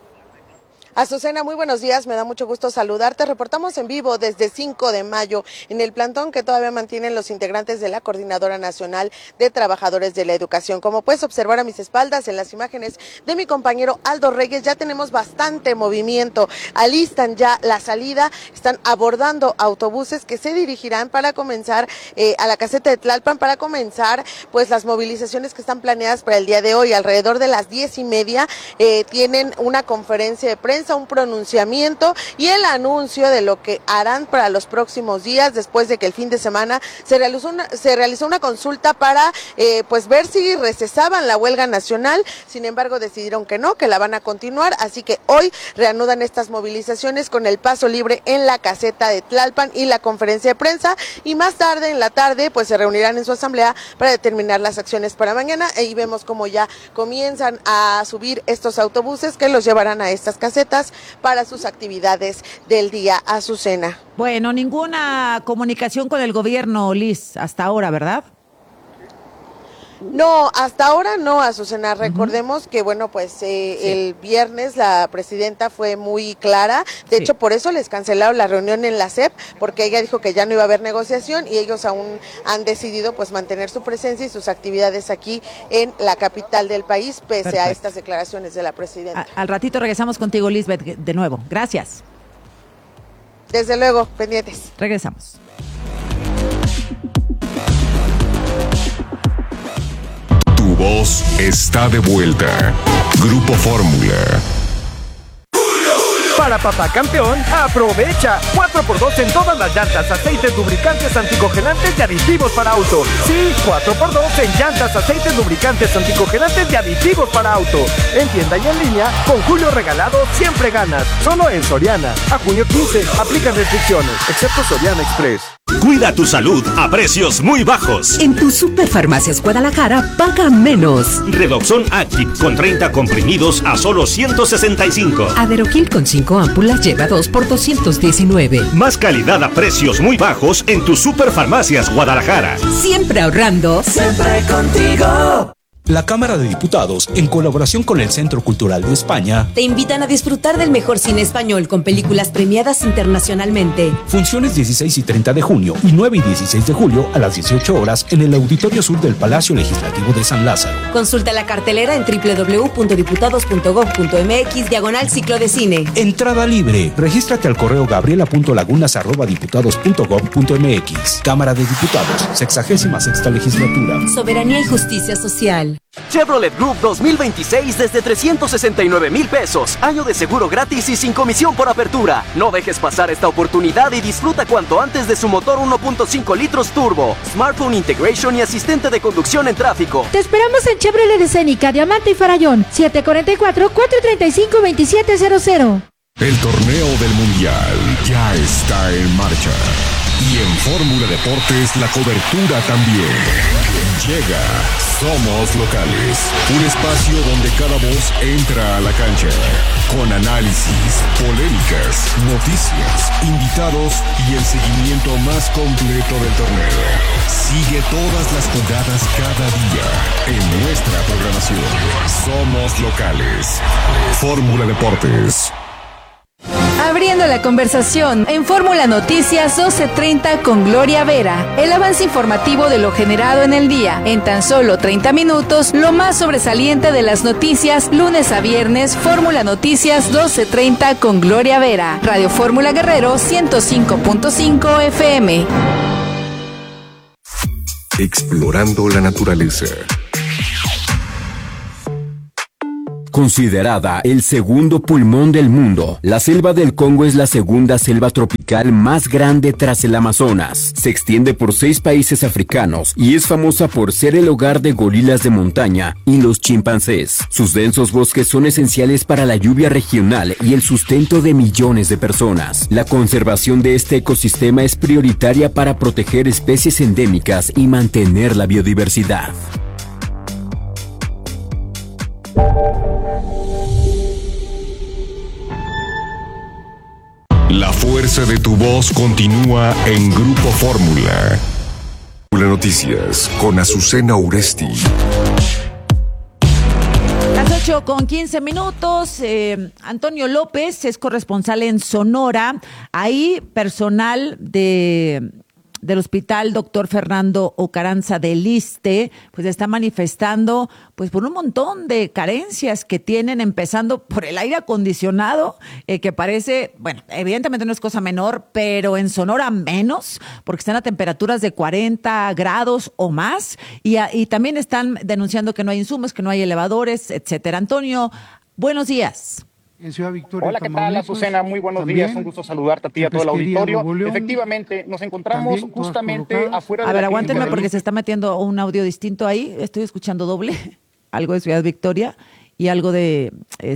E: Azucena, muy buenos días, me da mucho gusto saludarte. Reportamos en vivo desde 5 de mayo en el plantón que todavía mantienen los integrantes de la Coordinadora Nacional de Trabajadores de la Educación. Como puedes observar a mis espaldas en las imágenes de mi compañero Aldo Reyes, ya tenemos bastante movimiento. Alistan ya la salida, están abordando autobuses que se dirigirán para comenzar a la caseta de Tlalpan, para comenzar pues las movilizaciones que están planeadas para el día de hoy. Alrededor de las 10:30 tienen una conferencia de prensa, un pronunciamiento y el anuncio de lo que harán para los próximos días, después de que el fin de semana se realizó una consulta para pues ver si recesaban la huelga nacional. Sin embargo, decidieron que no, que la van a continuar, así que hoy reanudan estas movilizaciones con el paso libre en la caseta de Tlalpan y la conferencia de prensa, y más tarde, en la tarde, pues se reunirán en su asamblea para determinar las acciones para mañana. Y vemos cómo ya comienzan a subir estos autobuses que los llevarán a estas casetas para sus actividades del día. Azucena.
B: Bueno, ninguna comunicación con el gobierno, Liz, hasta ahora, ¿verdad?
E: No, hasta ahora no, Azucena. Recordemos que, bueno, pues el viernes la presidenta fue muy clara. De hecho, por eso les cancelaron la reunión en la SEP, porque ella dijo que ya no iba a haber negociación, y ellos aún han decidido pues mantener su presencia y sus actividades aquí en la capital del país, pese a estas declaraciones de la presidenta.
B: Al ratito regresamos contigo, Lisbeth, de nuevo. Gracias.
E: Desde luego, pendientes.
B: Regresamos.
I: Tu voz está de vuelta. Grupo Fórmula.
F: Para papá campeón, aprovecha 4x2 en todas las llantas, aceites, lubricantes, anticongelantes y aditivos para auto. Sí, 4x2 en llantas, aceites, lubricantes, anticongelantes y aditivos para auto. En tienda y en línea, con julio regalado siempre ganas. Solo en Soriana. A junio 15, aplican restricciones, excepto Soriana Express.
K: Cuida tu salud a precios muy bajos.
W: En tu Superfarmacias Guadalajara, paga menos.
K: Redoxon Active con 30 comprimidos a solo 165.
W: Aderoquil con 5 ámpulas lleva 2 por 219.
K: Más calidad a precios muy bajos en tu Superfarmacias Guadalajara.
W: Siempre ahorrando.
X: Siempre contigo.
Y: La Cámara de Diputados, en colaboración con el Centro Cultural de España,
W: te invitan a disfrutar del mejor cine español con películas premiadas internacionalmente.
Y: Funciones 16 y 30 de junio y 9 y 16 de julio a las 18 horas en el Auditorio Sur del Palacio Legislativo de San Lázaro.
W: Consulta la cartelera en www.diputados.gov.mx/ciclo de cine.
Y: Entrada libre. Regístrate al correo gabriela.lagunas@diputados.gov.mx. Cámara de Diputados, 66ª Legislatura.
W: Soberanía y justicia social.
F: Chevrolet Group 2026 desde 369,000 pesos. Año de seguro gratis y sin comisión por apertura. No dejes pasar esta oportunidad y disfruta cuanto antes de su motor 1.5 litros turbo, smartphone integration y asistente de conducción en tráfico.
S: Te esperamos en Chevrolet Escénica, Diamante y Farallón, 744-435-2700.
I: El torneo del Mundial ya está en marcha. Y en Fórmula Deportes la cobertura también. Llega Somos Locales, un espacio donde cada voz entra a la cancha. Con análisis, polémicas, noticias, invitados y el seguimiento más completo del torneo. Sigue todas las jugadas cada día en nuestra programación. Somos Locales. Fórmula Deportes.
G: Abriendo la conversación en Fórmula Noticias 12:30 con Gloria Vera. El avance informativo de lo generado en el día. En tan solo 30 minutos, lo más sobresaliente de las noticias, lunes a viernes, Fórmula Noticias 12:30 con Gloria Vera. Radio Fórmula Guerrero 105.5 FM.
I: Explorando la naturaleza.
H: Considerada el segundo pulmón del mundo, la selva del Congo es la segunda selva tropical más grande tras el Amazonas. Se extiende por 6 países africanos y es famosa por ser el hogar de gorilas de montaña y los chimpancés. Sus densos bosques son esenciales para la lluvia regional y el sustento de millones de personas. La conservación de este ecosistema es prioritaria para proteger especies endémicas y mantener la biodiversidad.
I: La fuerza de tu voz continúa en Grupo Fórmula. Noticias con Azucena Uresti.
B: Las 8:15. Antonio López es corresponsal en Sonora. Ahí personal del Hospital Dr. Fernando Ocaranza del ISSSTE, pues está manifestando pues por un montón de carencias que tienen, empezando por el aire acondicionado, que parece, bueno, evidentemente no es cosa menor, pero en Sonora menos, porque están a temperaturas de 40 grados o más, y también están denunciando que no hay insumos, que no hay elevadores, etcétera. Antonio, buenos días.
J: En Ciudad Victoria.
L: Hola, ¿qué tal, Azucena? Muy buenos días, un gusto saludarte a ti y a todo el auditorio. Efectivamente, nos encontramos justamente afuera de...
B: A ver, aguántenme porque se está metiendo un audio distinto ahí, estoy escuchando doble, algo de Ciudad Victoria y algo de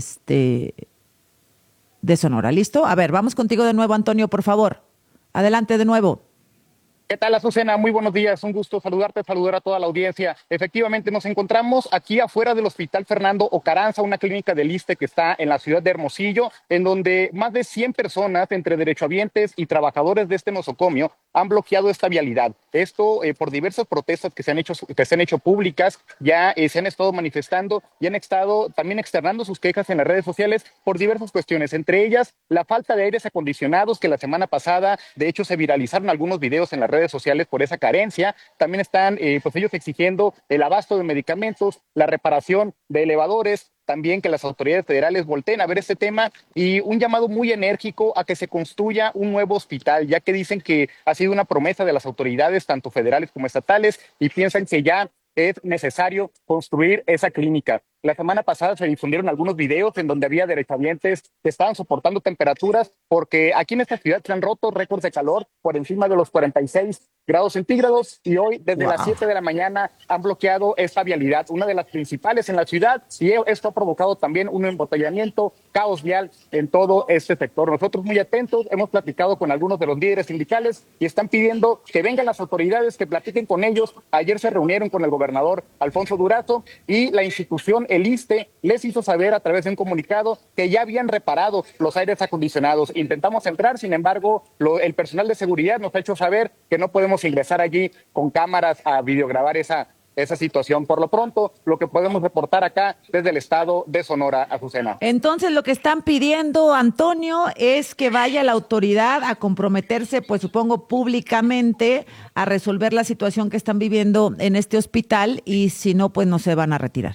B: Sonora. ¿Listo? A ver, vamos contigo de nuevo, Antonio, por favor. Adelante de nuevo.
L: ¿Qué tal, Azucena? Muy buenos días, un gusto saludarte, saludar a toda la audiencia. Efectivamente, nos encontramos aquí afuera del Hospital Fernando Ocaranza, una clínica del ISSSTE que está en la ciudad de Hermosillo, en donde más de 100 personas, entre derechohabientes y trabajadores de este nosocomio, han bloqueado esta vialidad. Esto por diversas protestas que se han hecho públicas, ya se han estado manifestando y han estado también externando sus quejas en las redes sociales por diversas cuestiones, entre ellas la falta de aires acondicionados, que la semana pasada, de hecho, se viralizaron algunos videos en las redes sociales por esa carencia. También están pues ellos exigiendo el abasto de medicamentos, la reparación de elevadores, también que las autoridades federales volteen a ver este tema y un llamado muy enérgico a que se construya un nuevo hospital, ya que dicen que ha sido una promesa de las autoridades, tanto federales como estatales, y piensan que ya es necesario construir esa clínica. La semana pasada se difundieron algunos videos en donde había derechohabientes que estaban soportando temperaturas, porque aquí en esta ciudad se han roto récords de calor por encima de los 46 grados centígrados, y hoy desde las 7 de la mañana han bloqueado esta vialidad, una de las principales en la ciudad, y esto ha provocado también un embotellamiento, caos vial en todo este sector. Nosotros muy atentos, hemos platicado con algunos de los líderes sindicales y están pidiendo que vengan las autoridades, que platiquen con ellos. Ayer se reunieron con el gobernador Alfonso Durazo y la institución, el ISSSTE, les hizo saber a través de un comunicado que ya habían reparado los aires acondicionados. Intentamos entrar, sin embargo, el personal de seguridad nos ha hecho saber que no podemos ingresar allí con cámaras a videograbar esa situación. Por lo pronto, lo que podemos reportar acá desde el estado de Sonora, Azucena.
B: Entonces, lo que están pidiendo, Antonio, es que vaya la autoridad a comprometerse, pues supongo públicamente, a resolver la situación que están viviendo en este hospital, y si no, pues no se van a retirar.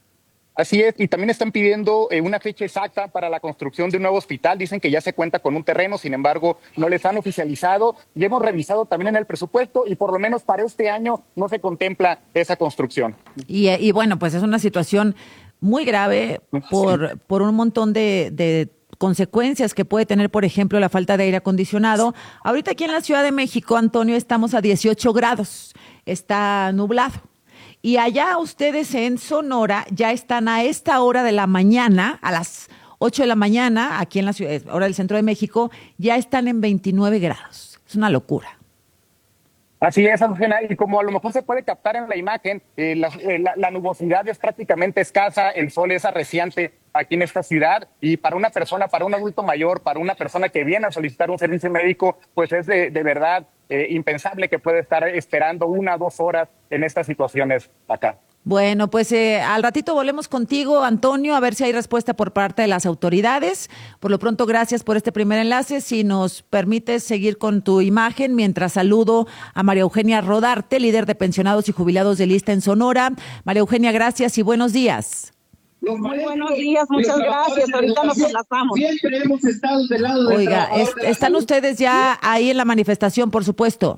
L: Así es, y también están pidiendo una fecha exacta para la construcción de un nuevo hospital. Dicen que ya se cuenta con un terreno, sin embargo, no les han oficializado, y hemos revisado también en el presupuesto, y por lo menos para este año no se contempla esa construcción.
B: Y bueno, pues es una situación muy grave por un montón de consecuencias que puede tener, por ejemplo, la falta de aire acondicionado. Ahorita aquí en la Ciudad de México, Antonio, estamos a 18 grados, está nublado. Y allá ustedes en Sonora ya están a esta hora de la mañana, a las 8 de la mañana, aquí en la ciudad, hora del centro de México, ya están en 29 grados. Es una locura.
L: Así es, Azucena, y como a lo mejor se puede captar en la imagen, la nubosidad es prácticamente escasa, el sol es arreciante aquí en esta ciudad, y para una persona, para un adulto mayor, para una persona que viene a solicitar un servicio médico, pues es de verdad impensable que pueda estar esperando 1 o 2 horas en estas situaciones acá.
B: Bueno, pues al ratito volvemos contigo, Antonio, a ver si hay respuesta por parte de las autoridades. Por lo pronto, gracias por este primer enlace. Si nos permites seguir con tu imagen, mientras saludo a María Eugenia Rodarte, líder de pensionados y jubilados de Lista en Sonora. María Eugenia, gracias y buenos días.
J: Muy buenos días, muchas gracias. Ahorita nos enlazamos. Siempre hemos estado del lado de
B: Oiga, ¿están ustedes ya ahí en la manifestación, por supuesto?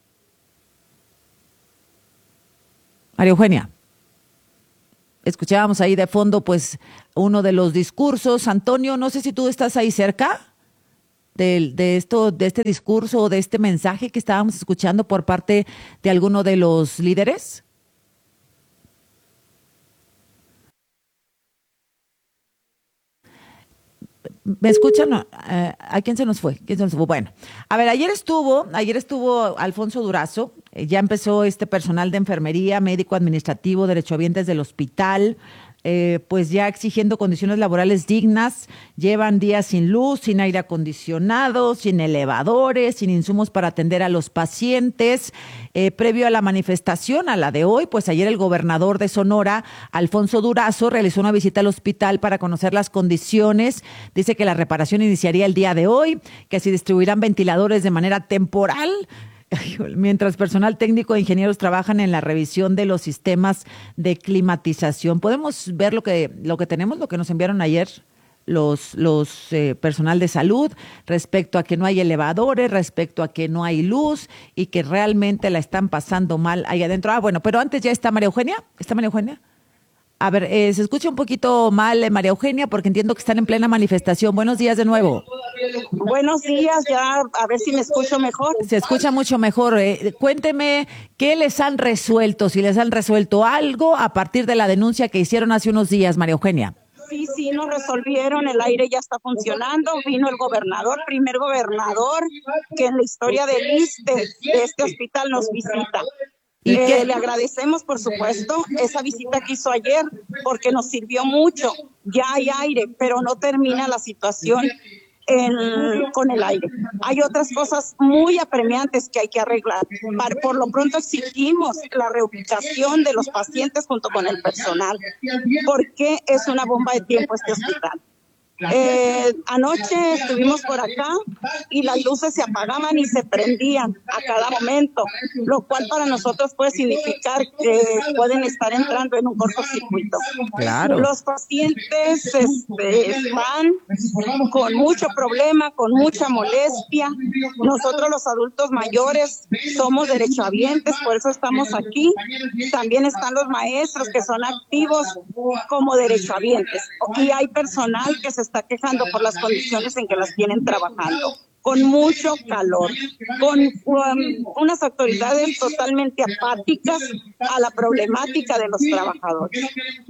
B: María Eugenia. Escuchábamos ahí de fondo, pues, uno de los discursos. Antonio, no sé si tú estás ahí cerca de este discurso o de este mensaje que estábamos escuchando por parte de alguno de los líderes. ¿Me escuchan? ¿A quién se nos fue? Bueno, a ver, ayer estuvo Alfonso Durazo, ya empezó este personal de enfermería, médico administrativo, derechohabientes del hospital, pues ya exigiendo condiciones laborales dignas, llevan días sin luz, sin aire acondicionado, sin elevadores, sin insumos para atender a los pacientes. Previo a la manifestación, a la de hoy, pues ayer el gobernador de Sonora, Alfonso Durazo, realizó una visita al hospital para conocer las condiciones. Dice que la reparación iniciaría el día de hoy, que se distribuirán ventiladores de manera temporal, mientras personal técnico e ingenieros trabajan en la revisión de los sistemas de climatización. ¿Podemos ver lo que tenemos, lo que nos enviaron ayer los personal de salud respecto a que no hay elevadores, respecto a que no hay luz y que realmente la están pasando mal ahí adentro? Bueno, pero antes ya está María Eugenia. ¿Está María Eugenia? A ver, se escucha un poquito mal, María Eugenia, porque entiendo que están en plena manifestación. Buenos días de nuevo.
J: Buenos días, ya a ver si me escucho mejor.
B: Se escucha mucho mejor. Cuénteme qué les han resuelto, si les han resuelto algo a partir de la denuncia que hicieron hace unos días, María Eugenia.
J: Sí, nos resolvieron, el aire ya está funcionando, vino el gobernador, primer gobernador que en la historia del ISSSTE, de este hospital, nos visita. Le agradecemos, por supuesto, esa visita que hizo ayer, porque nos sirvió mucho. Ya hay aire, pero no termina la situación con el aire. Hay otras cosas muy apremiantes que hay que arreglar. Por lo pronto exigimos la reubicación de los pacientes junto con el personal, porque es una bomba de tiempo este hospital. Anoche estuvimos por acá y las luces se apagaban y se prendían a cada momento, lo cual para nosotros puede significar que pueden estar entrando en un cortocircuito.
B: Claro.
J: Los pacientes están con mucho problema, con mucha molestia. Nosotros los adultos mayores somos derechohabientes, por eso estamos aquí. También están los maestros que son activos como derechohabientes, y hay personal que se está quejando por las condiciones en que las tienen trabajando, con mucho calor, con unas autoridades totalmente apáticas a la problemática de los trabajadores.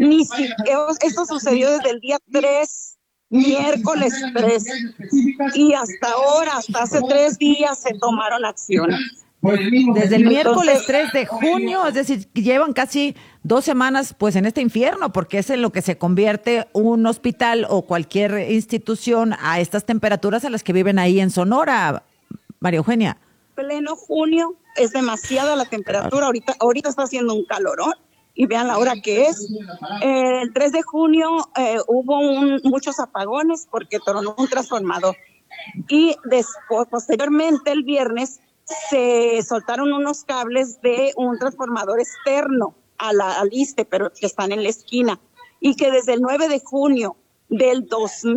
J: Esto sucedió desde el día 3, miércoles 3, y hasta ahora, hasta hace 3 días se tomaron acciones.
B: Desde el miércoles 3 de junio, es decir, llevan casi 2 semanas pues en este infierno, porque es en lo que se convierte un hospital o cualquier institución a estas temperaturas a las que viven ahí en Sonora, María Eugenia.
J: Pleno junio, es demasiada la temperatura, ahorita está haciendo un calorón, y vean la hora que es. El 3 de junio hubo muchos apagones porque tronó un transformador, y posteriormente el viernes se soltaron unos cables de un transformador externo al ISSSTE, pero que están en la esquina, y que desde el 9 de junio del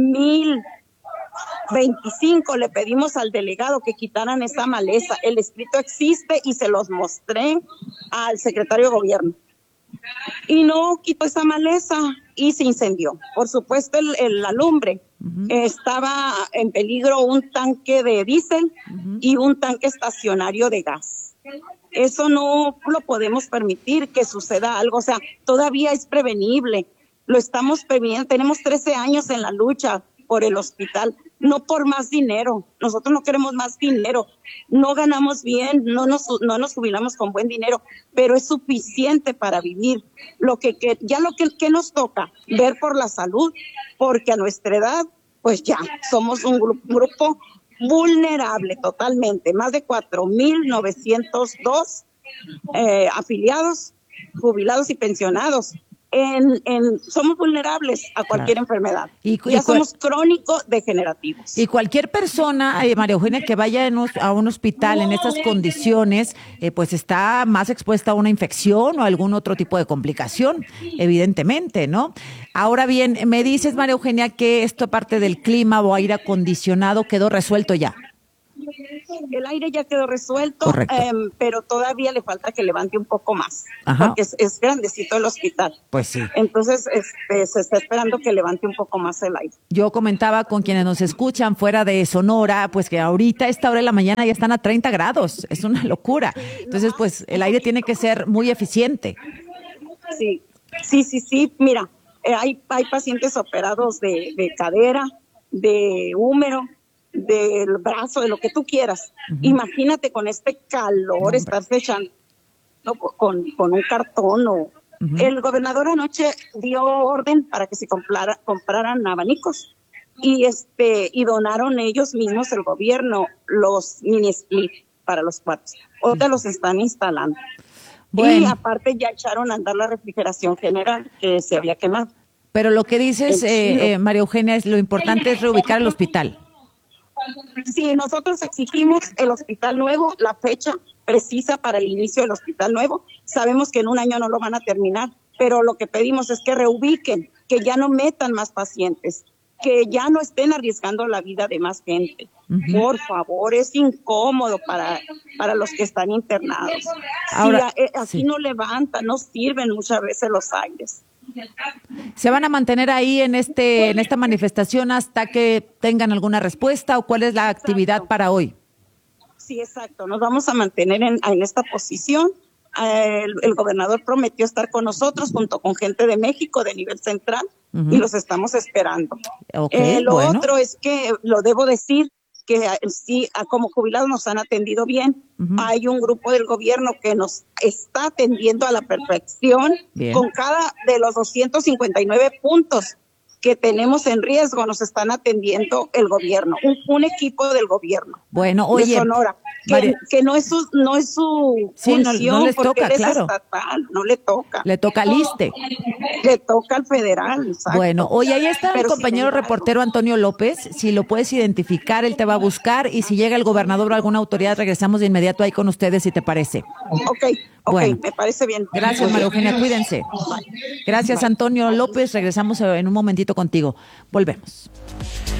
J: 2025 le pedimos al delegado que quitaran esa maleza. El escrito existe y se los mostré al secretario de gobierno, y no quitó esa maleza y se incendió. Por supuesto, la lumbre. Estaba en peligro un tanque de diésel y un tanque estacionario de gas. Eso no lo podemos permitir que suceda algo, o sea, todavía es prevenible. lo estamos previendo. Tenemos 13 años en la lucha por el hospital, no por más dinero. Nosotros no queremos más dinero. No ganamos bien, no nos jubilamos con buen dinero, pero es suficiente para vivir. Lo que nos toca, ver por la salud, porque a nuestra edad, pues ya somos un grupo vulnerable totalmente. Más de 4,902 afiliados, jubilados y pensionados. Somos vulnerables a cualquier enfermedad. Somos crónico-degenerativos.
B: Y cualquier persona, María Eugenia, que vaya a un hospital en estas condiciones, pues está más expuesta a una infección o algún otro tipo de complicación, evidentemente, ¿no? Ahora bien, me dices, María Eugenia, que esto parte del clima o aire acondicionado quedó resuelto ya.
J: El aire ya quedó resuelto, pero todavía le falta que levante un poco más,
B: Ajá.
J: porque es grandecito el hospital.
B: Pues sí.
J: Entonces se está esperando que levante un poco más el aire.
B: Yo comentaba con quienes nos escuchan fuera de Sonora, pues que ahorita a esta hora de la mañana ya están a 30 grados, es una locura. Entonces, pues el aire tiene que ser muy eficiente.
J: Sí. Mira, hay pacientes operados de cadera, de húmero, del brazo, de lo que tú quieras. Uh-huh. Imagínate con este calor, estarse echando con un cartón. Uh-huh. El gobernador anoche dio orden para que se compraran abanicos y donaron ellos mismos, el gobierno, los mini split para los cuartos. Ahorita los están instalando. Bueno. Y aparte ya echaron a andar la refrigeración general que se había quemado.
B: Pero lo que dices, María Eugenia, es lo importante es reubicar el hospital.
J: Sí, nosotros exigimos el hospital nuevo, la fecha precisa para el inicio del hospital nuevo. Sabemos que en un año no lo van a terminar, pero lo que pedimos es que reubiquen, que ya no metan más pacientes, que ya no estén arriesgando la vida de más gente. Uh-huh. Por favor, es incómodo para los que están internados. Ahora, aquí no levantan, no sirven muchas veces los aires.
B: ¿Se van a mantener ahí en esta manifestación hasta que tengan alguna respuesta o cuál es la actividad para hoy?
J: Sí, exacto. Nos vamos a mantener en esta posición. El gobernador prometió estar con nosotros junto con gente de México de nivel central. Uh-huh. Y los estamos esperando. Okay, otro es que, lo debo decir, que sí, como jubilados nos han atendido bien. Uh-huh. Hay un grupo del gobierno que nos está atendiendo a la perfección. Bien. Con cada de los 259 puntos que tenemos en riesgo, nos están atendiendo el gobierno, un equipo del gobierno.
B: Bueno, oye,
J: de Sonora, que no es su
B: sí,
J: función,
B: no les
J: porque
B: toca,
J: él es
B: claro.
J: estatal, no le toca.
B: Le toca al ISSSTE.
J: Le toca al federal, exacto.
B: Bueno, oye, ahí está el compañero reportero Antonio López, si lo puedes identificar, él te va a buscar y si llega el gobernador o alguna autoridad, regresamos de inmediato ahí con ustedes, si te parece.
J: Bueno, me parece bien.
B: Gracias, María Eugenia, cuídense. Gracias, Antonio López, regresamos en un momentito contigo. Volvemos.